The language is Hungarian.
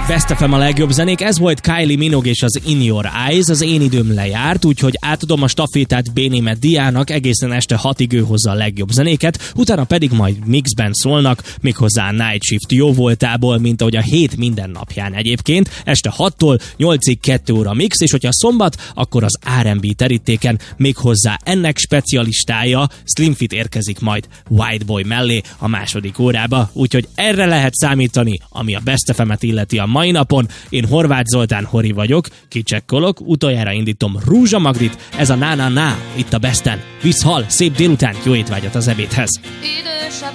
Best FM a legjobb zenék, ez volt Kylie Minogue és az In Your Eyes, az én időm lejárt, úgyhogy átadom a stafétát Bénémet Diának, egészen este 6-ig ő hozza a legjobb zenéket, utána pedig majd mixben szólnak, méghozzá a Night Shift jó voltából, mint ahogy a hét minden napján egyébként, este 6-tól 8-ig 2 óra mix, és hogyha szombat, akkor az R&B terítéken, méghozzá ennek specialistája Slimfit érkezik majd White Boy mellé a második órába, úgyhogy erre lehet számítani, ami a Best FM-et illeti a mai napon. Én Horváth Zoltán Hori vagyok, kicsekkolok, utoljára indítom Rúzsa Magdit, ez a Na Na Na, itt a Besten. Viszhal, szép délután, jó étvágyat az ebédhez! Idősebb